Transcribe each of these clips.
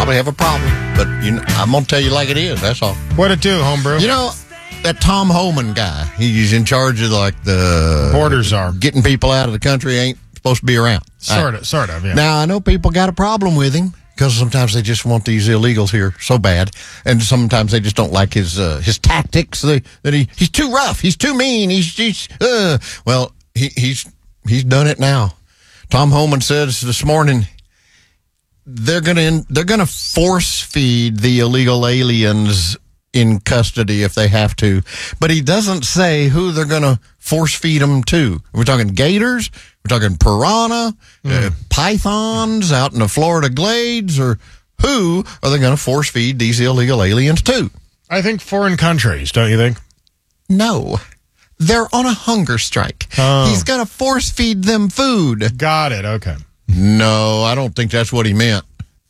probably have a problem. But I'm going to tell you like it is. That's all. What'd it do, homebrew? That Tom Homan guy, he's in charge of the border czar. Getting people out of the country ain't supposed to be around. Sort of, yeah. Now, I know people got a problem with him because sometimes they just want these illegals here so bad, and sometimes they just don't like his tactics. He's too rough, he's too mean. He's done it now. Tom Homan says this morning they're gonna force feed the illegal aliens in custody if they have to, but he doesn't say who they're going to force feed them to. We're talking gators, we're talking piranha, pythons out in the Florida glades, or who are they going to force feed these illegal aliens to? I think foreign countries, don't you think? No. They're on a hunger strike. Oh. He's going to force feed them food. Got it, okay. No, I don't think that's what he meant.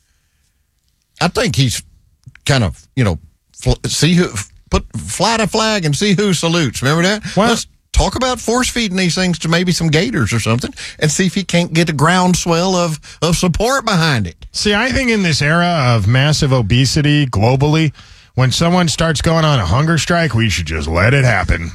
I think he's kind of, see who flat a flag and see who salutes. Remember that? Well, let's talk about force feeding these things to maybe some gators or something, and see if he can't get a groundswell of support behind it. See, I think in this era of massive obesity globally, when someone starts going on a hunger strike, we should just let it happen.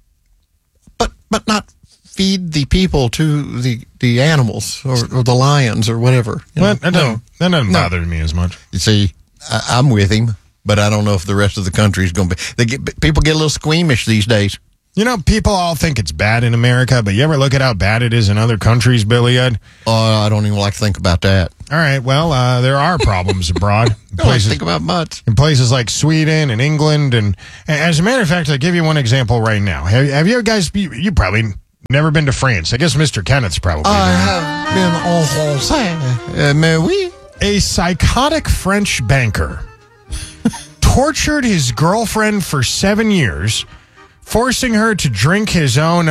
But not feed the people to the animals or the lions or whatever. That doesn't bother me as much. You see, I'm with him. But I don't know if the rest of the country is going to be. People get a little squeamish these days. People all think it's bad in America, but you ever look at how bad it is in other countries, Billy Ed? I don't even like to think about that. All right, well, there are problems abroad. I don't like to think about much. In places like Sweden and England. And as a matter of fact, I'll give you one example right now. Have you guys, you probably never been to France. I guess Mr. Kenneth's probably I have been en France. Mais oui. A psychotic French banker tortured his girlfriend for 7 years, forcing her to drink his own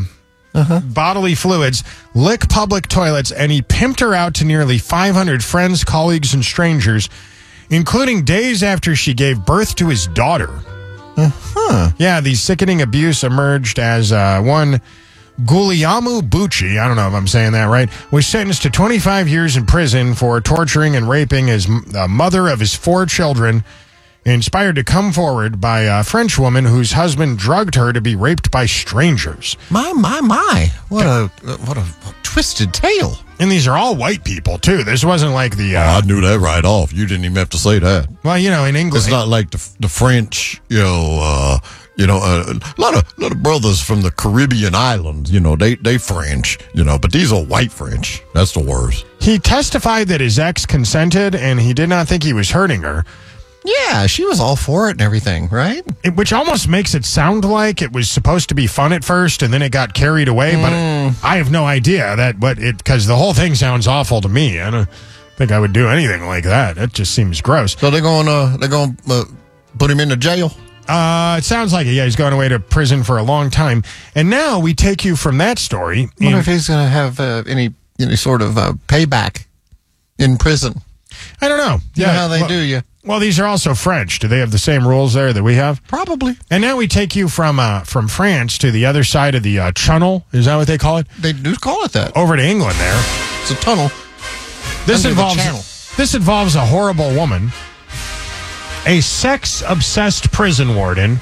bodily fluids, lick public toilets, and he pimped her out to nearly 500 friends, colleagues, and strangers, including days after she gave birth to his daughter. Yeah, the sickening abuse emerged as one Guglielmo Bucci, I don't know if I'm saying that right, was sentenced to 25 years in prison for torturing and raping his mother of his 4 children, inspired to come forward by a French woman whose husband drugged her to be raped by strangers. My. What a twisted tale. And these are all white people, too. This wasn't like the... I knew that right off. You didn't even have to say that. Well, in English... It's not like the French, a lot of brothers from the Caribbean islands, they French, but these are white French. That's the worst. He testified that his ex consented and he did not think he was hurting her. Yeah, she was all for it and everything, right? Which almost makes it sound like it was supposed to be fun at first and then it got carried away, but I have no idea because the whole thing sounds awful to me. I don't think I would do anything like that. It just seems gross. So they're going to put him into jail? It sounds like it. Yeah, he's going away to prison for a long time. And now we take you from that story. I wonder if he's going to have any sort of payback in prison. I don't know. You know how they do you. Well, these are also French. Do they have the same rules there that we have? Probably. And now we take you from France to the other side of the Channel. Is that what they call it? They do call it that. Over to England there. It's a tunnel. This involves a horrible woman, a sex-obsessed prison warden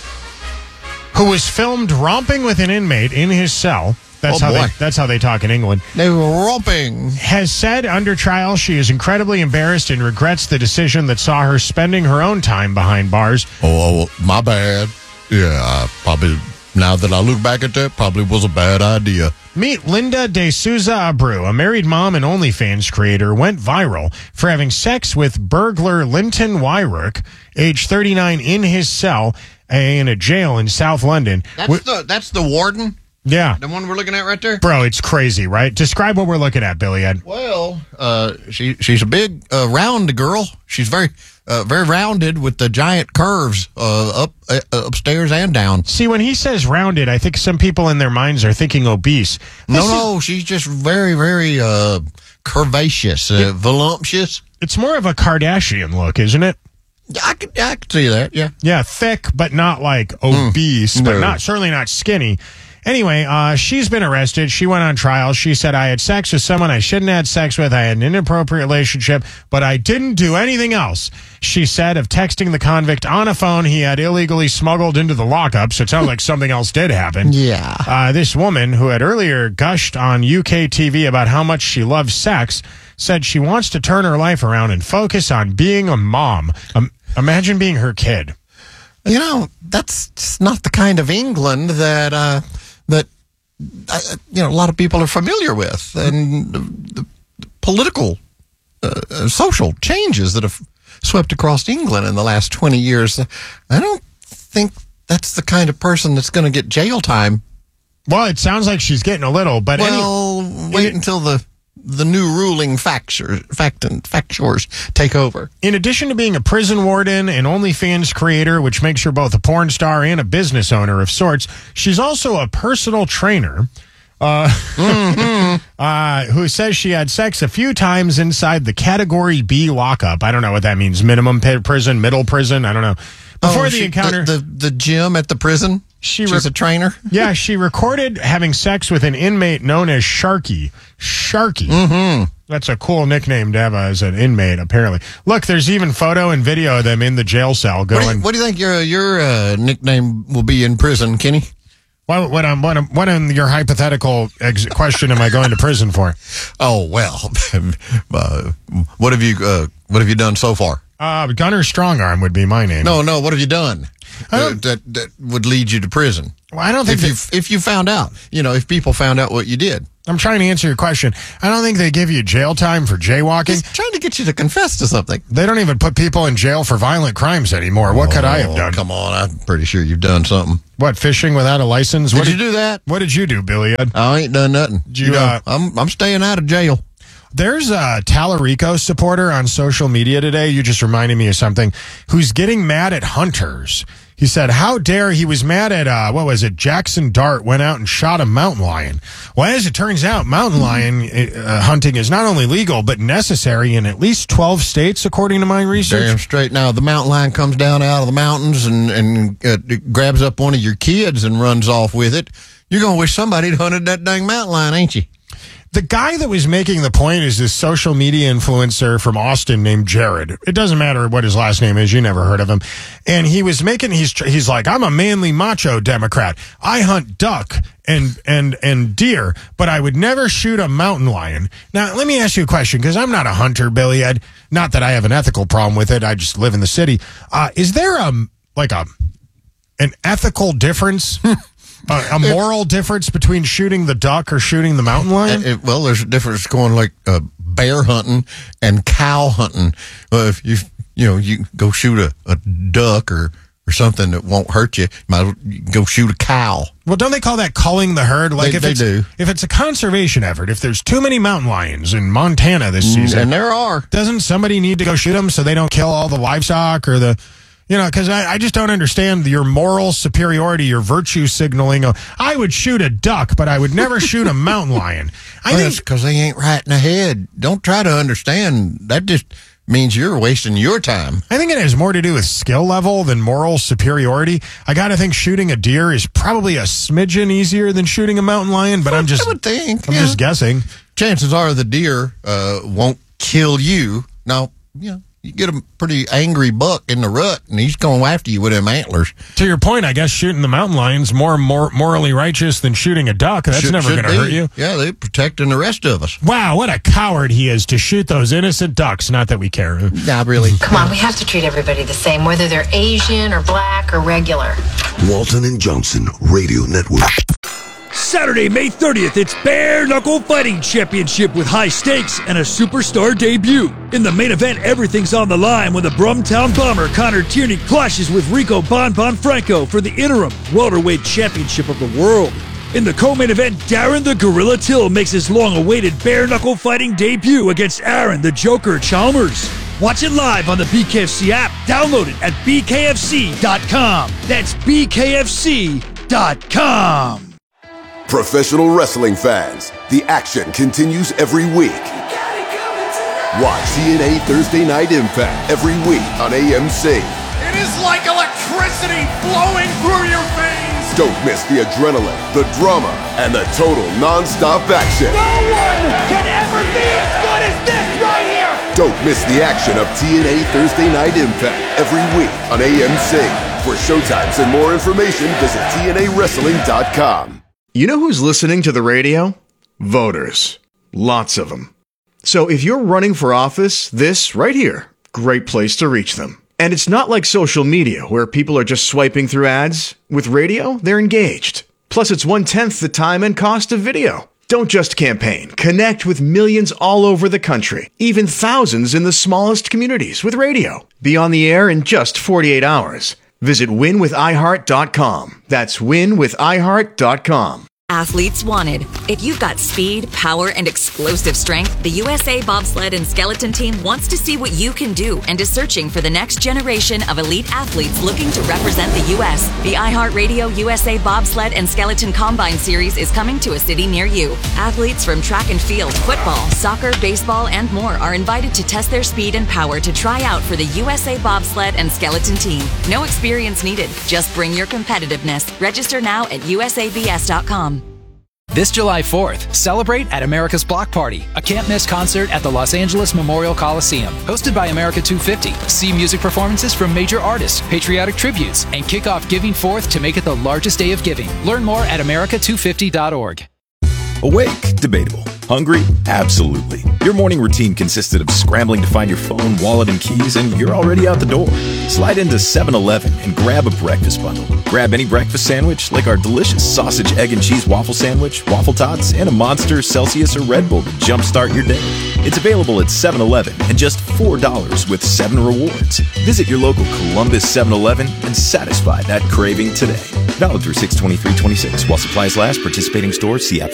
who was filmed romping with an inmate in his cell. That's how they talk in England. They were romping. Has said under trial she is incredibly embarrassed and regrets the decision that saw her spending her own time behind bars. Oh, my bad. Yeah, probably, now that I look back at that, probably was a bad idea. Meet Linda De Souza Abreu, a married mom and OnlyFans creator, went viral for having sex with burglar Linton Wyrick, age 39, in his cell in a jail in South London. That's the warden? Yeah. The one we're looking at right there? Bro, it's crazy, right? Describe what we're looking at, Billy Ed. Well, she's a big, round girl. She's very rounded with the giant curves upstairs and down. See, when he says rounded, I think some people in their minds are thinking obese. No, she's just very, very curvaceous, voluptuous. It's more of a Kardashian look, isn't it? I could see that, yeah. Yeah, thick, but not like obese, but certainly not skinny. Anyway, she's been arrested. She went on trial. She said, I had sex with someone I shouldn't have had sex with. I had an inappropriate relationship, but I didn't do anything else. She said of texting the convict on a phone he had illegally smuggled into the lockup, so it sounds like something else did happen. Yeah. This woman, who had earlier gushed on UK TV about how much she loves sex, said she wants to turn her life around and focus on being a mom. Imagine being her kid. You know, that's just not the kind of England that a lot of people are familiar with, and the political, social changes that have swept across England in the last 20 years. I don't think that's the kind of person that's going to get jail time. Well, it sounds like she's getting a little, but wait until the new ruling factors take over. In addition to being a prison warden and OnlyFans creator, which makes her both a porn star and a business owner of sorts, she's also a personal trainer who says she had sex a few times inside the Category B lockup. I don't know what that means. Minimum prison, middle prison. I don't know. Before the encounter, the gym at the prison. She's a trainer. Yeah, she recorded having sex with an inmate known as Sharky. Sharky. Mm-hmm. That's a cool nickname to have as an inmate, apparently. Look, there's even photo and video of them in the jail cell going. What do you think your nickname will be in prison, Kenny? What in your hypothetical question am I going to prison for? Oh well, what have you done so far? Gunner Strongarm would be my name. No. What have you done that would lead you to prison? Well, I don't think if you found out, if people found out what you did. I'm trying to answer your question. I don't think they give you jail time for jaywalking. He's trying to get you to confess to something. They don't even put people in jail for violent crimes anymore. What could I have done? Come on, I'm pretty sure you've done something. What, fishing without a license? Did you do that? What did you do, Billy Ed? I ain't done nothing. I'm staying out of jail. There's a Tallarico supporter on social media today, you just reminded me of something, who's getting mad at hunters. He said, how dare, he was mad at, Jackson Dart went out and shot a mountain lion. Well, as it turns out, mountain lion hunting is not only legal, but necessary in at least 12 states, according to my research. Damn straight. Now, the mountain lion comes down out of the mountains and grabs up one of your kids and runs off with it. You're going to wish somebody had hunted that dang mountain lion, ain't you? The guy that was making the point is this social media influencer from Austin named Jared. It doesn't matter what his last name is. You never heard of him. And he was making, he's like, I'm a manly macho Democrat. I hunt duck and deer, but I would never shoot a mountain lion. Now, let me ask you a question, because I'm not a hunter, Billy Ed. Not that I have an ethical problem with it. I just live in the city. Is there an ethical difference? A moral difference between shooting the duck or shooting the mountain lion? Well, there's a difference going like bear hunting and cow hunting. If you go shoot a duck or something that won't hurt you, might as well go shoot a cow. Well, don't they call that culling the herd? Like they do. If it's a conservation effort, if there's too many mountain lions in Montana this season, and there are, doesn't somebody need to go shoot them so they don't kill all the livestock or the... because I just don't understand your moral superiority, your virtue signaling. I would shoot a duck, but I would never shoot a mountain lion. I think because they ain't right in the head. Don't try to understand. That just means you're wasting your time. I think it has more to do with skill level than moral superiority. I got to think shooting a deer is probably a smidgen easier than shooting a mountain lion, but I would think. I'm just guessing. Chances are the deer won't kill you. Now, you get a pretty angry buck in the rut, and he's going after you with them antlers. To your point, I guess shooting the mountain lion's more morally righteous than shooting a duck. That's never going to hurt you. Yeah, they're protecting the rest of us. Wow, what a coward he is to shoot those innocent ducks. Not that we care. Not really. Come on, we have to treat everybody the same, whether they're Asian or black or regular. Walton and Johnson Radio Network. Saturday, May 30th, it's Bare Knuckle Fighting Championship with high stakes and a superstar debut. In the main event, everything's on the line when the Brumtown Bomber Connor Tierney clashes with Rico Bon Franco for the interim welterweight championship of the world. In the co-main event, Darren the Gorilla Till makes his long-awaited Bare Knuckle Fighting debut against Aaron the Joker Chalmers. Watch it live on the BKFC app. Download it at bkfc.com. That's bkfc.com. Professional wrestling fans, the action continues every week. Watch TNA Thursday Night Impact every week on AMC. It is like electricity flowing through your veins. Don't miss the adrenaline, the drama, and the total non-stop action. No one can ever be as good as this right here! Don't miss the action of TNA Thursday Night Impact every week on AMC. For showtimes and more information, visit TNAWrestling.com. You know who's listening to the radio? Voters. Lots of them. So if you're running for office, this right here, great place to reach them. And it's not like social media where people are just swiping through ads. With radio, they're engaged. Plus, it's 1/10 the time and cost of video. Don't just campaign. Connect with millions all over the country, even thousands in the smallest communities with radio. Be on the air in just 48 hours. Visit winwithiheart.com. That's winwithiheart.com. Athletes wanted. If you've got speed, power, and explosive strength, the USA Bobsled and Skeleton Team wants to see what you can do and is searching for the next generation of elite athletes looking to represent the U.S. The iHeartRadio USA Bobsled and Skeleton Combine Series is coming to a city near you. Athletes from track and field, football, soccer, baseball, and more are invited to test their speed and power to try out for the USA Bobsled and Skeleton Team. No experience needed. Just bring your competitiveness. Register now at usabs.com. This July 4th, celebrate at America's Block Party, a can't-miss concert at the Los Angeles Memorial Coliseum. Hosted by America 250, see music performances from major artists, patriotic tributes, and kick off Giving Forth to make it the largest day of giving. Learn more at america250.org. Awake? Debatable. Hungry? Absolutely. Your morning routine consisted of scrambling to find your phone, wallet, and keys, and you're already out the door. Slide into 7-Eleven and grab a breakfast bundle. Grab any breakfast sandwich, like our delicious sausage, egg, and cheese waffle sandwich, waffle tots, and a Monster, Celsius, or Red Bull to jumpstart your day. It's available at 7-Eleven and just $4 with 7 rewards. Visit your local Columbus 7-Eleven and satisfy that craving today. Valid through 6/23/26 while supplies last. Participating stores, see app.